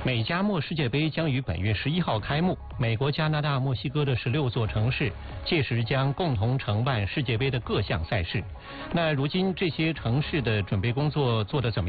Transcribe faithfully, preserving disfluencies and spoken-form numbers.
美加墨世界杯将于本月十一号开幕，美国、加拿大、墨西哥的十六座城市届时将共同承办世界杯的各项赛事。那如今这些城市的准备工作做得怎么样？